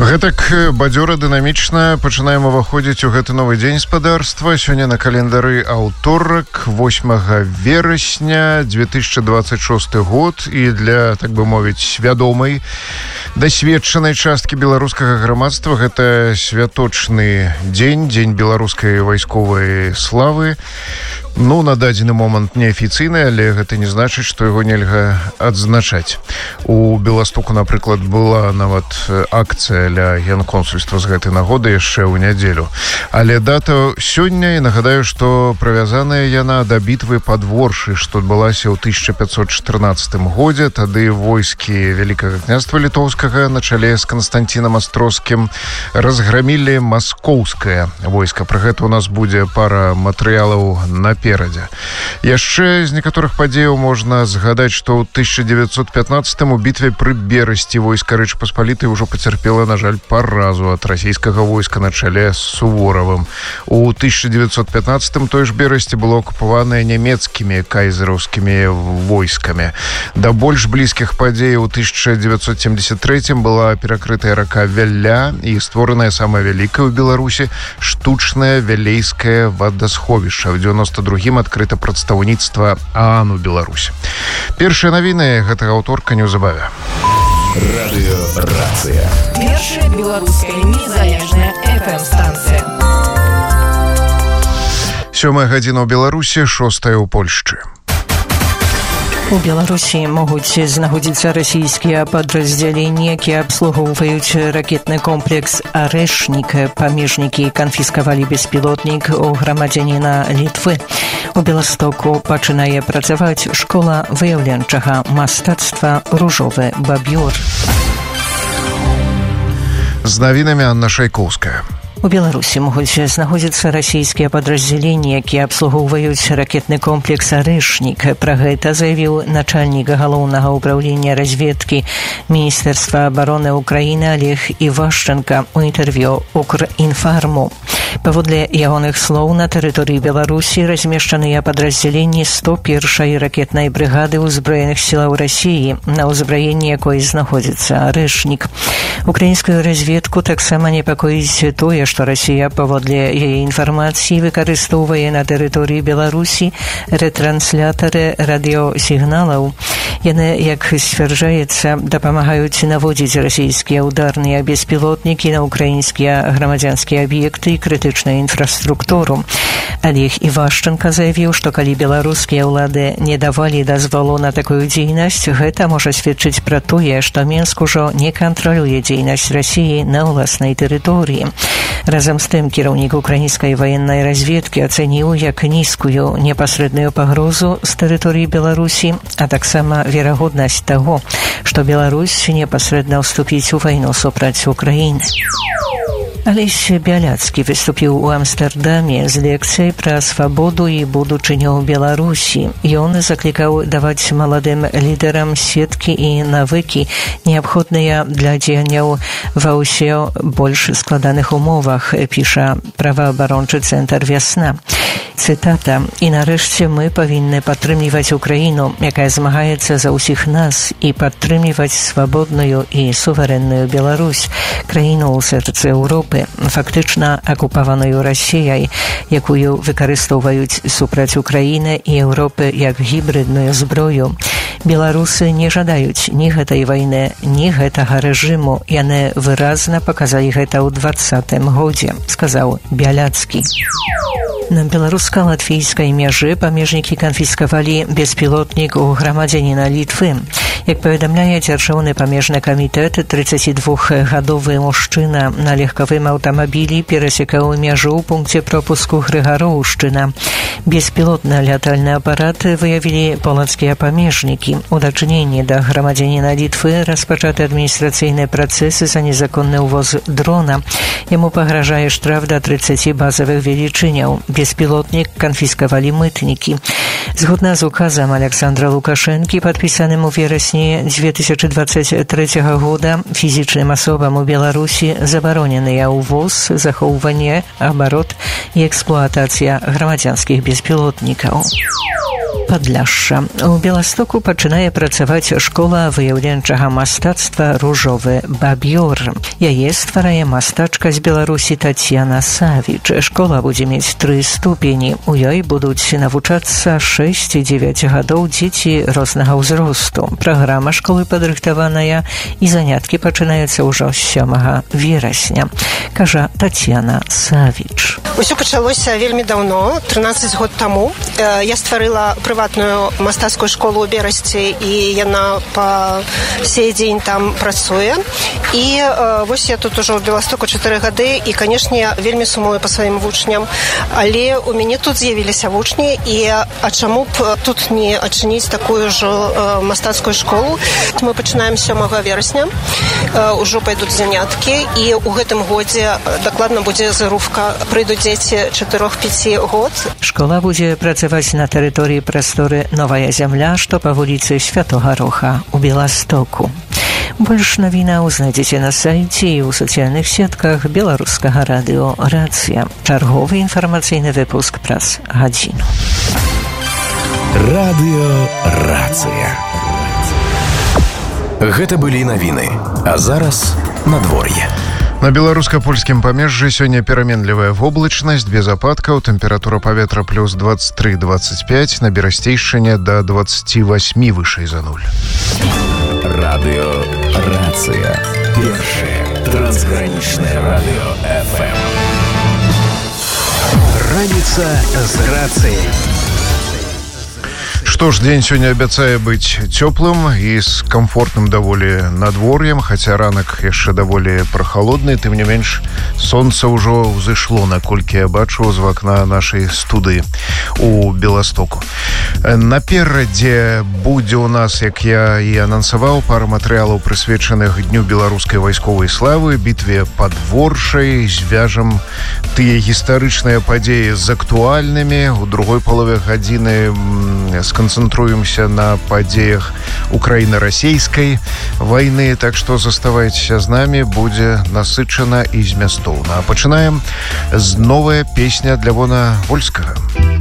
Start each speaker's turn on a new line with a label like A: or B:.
A: Гэтак бадзёра дынамічна пачынаем уваходзіць у гэты новы дзень спадарства. Сёння на календары аўторак, 8 верасня 2026 год, і для, так бы мовіць, вядомай дасведчанай часткі беларускага грамадства гэта святочны дзень, дзень беларускай вайсковай славы. На дадзены момант неафіцыйны, але гэта не значыць, што яго нельга адзначаць. У Беластоку, напрыклад, была нават акцыя ля генконсульства з гэтай нагоды яшчэ ў нядзелю. Але дата сёння, і нагадаю, што правязаная яна да бітвы пад Воршай, што адбылася ў 1514 годзе. Тады войскі Вялікага княства літоўскага на чале з Канстантінам Астроскім разграмілі маскоўскае войска. Пра гэта у нас будзе пара матэрыялаў наперадзе. Яшчэ з некаторых падзеяў можна згадаць, што ў 1915 у бітве пры Берасці войска Рэчы Паспалітай ўжо пацярпела, на жаль, паразу ад расійскага войска на чале з Суворавым. У 1915 той ж Берасці было акупаванае нямецкімі кайзераўскімі войскамі. Да больш блізкіх падзей у 1973 была перакрытая рака Вялля і створаная самая вялікая ў Беларусі штучнае вялейскае вадасховішча. В 92-м адкрыта прадстаўніцтва ААН у Беларусі. Першыя навіны гэтага аўторка неўзабаве.
B: Радыёрацыя.
C: Першая беларуская незалежная FM-станцыя.
A: 7 гадзіна ў Беларусі, 6 ў Польшчы.
D: У Беларусі могуць знаходзіцца расійскія падраздзяленні, якія абслугоўваюць ракетны комплекс «Арэшнік». Памежнікі канфіскавалі беспілотнік у грамадзяніна Літвы. У Беластоку пачынае працаваць школа выяўленчага мастацтва «Ружовы баб'ёр».
A: З навінамі Анна Шайкоўская.
D: У Беларусі могуць знаходзіцца расійскія падраздзяленні, якія абслугоўваюць ракетны комплекс «Арэшнік». Пра гэта заявіў начальнік галоўнага ўпраўлення разведкі Міністэрства абароны Украіны Олег Івашченка ў інтэрв'ю «Укрінфарму». Паводле ягоных слоў, на тэрыторыі Беларусі размешчаныя падраздзяленні 101-й ракетнай брыгады ўзброеных сілаў Расіі, на ўзбраенні якой знаходзіцца «Арэшнік». Украінскую разведку таксама непакоіць тое, што Расія, паводле яе інфармацыі, выкарыстоўвае на тэрыторыі Беларусі рэтрансляторы радыёсігналаў. Яны, як сцвярджаецца, дапамагаюць наводзіць расійскія ўдарныя беспілотнікі на украінскія грамадзянскія аб'екты і крытычную інфраструктуру. Олег Івашченка заявіў, што калі беларускія ўлады не давалі дазволу на такую дзейнасць, гэта можа сведчыць пра тое, што Мінск ужо не кантралюе дзейнасць Расіі на ўласнай тэрыторыі. Разам з тым, кіраўнік украінскай ваеннай разведкі ацэніў як нізкую непасрэдную пагрозу з тэрыторыі Беларусі, а таксама верагоднасць таго, што Беларусь непасрэдна ўступіць у вайну супраць Украіны. Алесь Бяляцкі выступіў у Амстэрдаме з лекцыяй пра свабоду і будучыню Беларусі. Ён заклікаў даваць маладым лідарам сеткі і навыкі, неабходныя для дзеянняў ва ўсё больш складаных умовах, піша праваабарончы цэнтр «Вясна». Цытата: «І нарэшце мы павінны падтрымліваць Украіну, якая змагаецца за ўсіх нас, і падтрымліваць свабодную і суверэнную Беларусь, краіну ў сэрцы Еўропы, фактычна акупаваную Расіяй, якую выкарыстоўваюць супраць Украіны і Еўропы як гібридную зброю. Беларусы не жадаюць ні гэтай вайны, ні гэтага рэжыму. Яны выразна паказалі гэта ў 2020 годзе», сказаў Бяляцкі. На беларуска-латвійскай мяжы памежнікі канфіскавалі беспілотнік у грамадзяніна Літвы. Як паведамляе дзяржаўны памежны камітэт, 32-гадовы мужчына на легкавым аўтамабілі перасекаў мяжу ў пункце пропуску Грыгароўшчына. Беспілотны лятальны апарат выявілі полацкія памежнікі. У дачыненні да грамадзяніна Літвы распачаты адміністрацыйны працэс за незаконны ўвоз дрона. Яму пагражае штраф да 30 базавых велічыняў. Беспілотнік канфіскавалі мытнікі. Згодна з указам Александра Лукашэнкі, падпісаным у верасні 2023 года, фізічным асобам у Беларусі забароненыя ўвоз, захоўванне, абарот і эксплуатацыя грамадзянскіх беспілотнікаў. Падляшша. У Беластоку пачынае працаваць школа выяўленчага мастацтва «Ружовы баб'ёр». Яе стварае мастачка з Беларусі Тацьяна Савіч. Школа будзе мець 3 ступені. У ёй будуць навучацца 6 і 9 гадоў дзеці рознага ўзросту. Праграма школы падрыхтаваная і заняткі пачынаюцца ўжо з 7 верасня, кажа Тацьяна Савіч.
B: Усё пачалося вельмі даўно, 13 год таму. Я стварыла прыватную мастацкую школу ў Берасці, і яна па сей дзень там працуе. І вось я тут ужо ў Беластоку 4 гады, і, канешне, вельмі сумую па сваім вучням. Але у мяне тут з'явіліся вучні, і чаму б тут не адчыніць такую ж мастацкую школу? Мы пачынаем 7 верасня, ужо пайдуць заняткі, і ў гэтым годзе дакладна будзе зарубка. Прыйдуць дзеці 4-5 год.
D: Школа будзе працаваць на тэрыторыі прасторы «Новая зямля», што па вуліцы Святога Роха у Беластоку. Больш навінаў знайдзеце на сайце і ў сацыяльных сетках беларускага радыё «Рацыя». Чарговы інфармацыйны выпуск праз гадзіну.
E: Радыё «Рацыя». Гэта былі навіны, а зараз надвор'е.
A: На беларуска-польскім памежжы сёння пераменлівая воблачнасць, без ападкаў, тэмпература паветра плюс 23-25, на Берасцейшчыне да 28 вышэй за 0.
E: Радыё «Рацыя». Першае трансгранічнае радыё FM. Раніца з рацыяй.
A: Што ж, дзень сёння абяцае быць цёплым і з камфортным даволі надвор'ем, хаця ранак яшчэ даволі прахалодны, тым не менш сонца ўжо ўзышло, наколькі я бачу з вакна нашай студыі у Беластоку. Наперадзе будзе ў нас, як я і анансаваў, пара матэрыялаў, прысвечаных Дню беларускай вайсковай славы, бітве пад Воршай, звяжам тыя гістарычныя падзеі з актуальнымі. У другой палове гадзіны сканцэнтруемся на падзеях украіна-расейскай вайны, так што заставайцеся з намі, будзе насычана і змястоўна. А пачынаем з новая песня для Вона Вольскага.